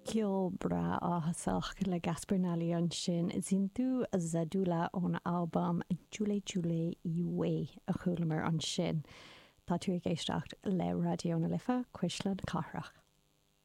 Ceol bra áthasach le Gaspernelli an sin sin tú a zadúla ón album Chule Chule Iwe a chulamar an sin. Tá tú ag éisteacht le Radio na Lifa, Cuislan Carrach.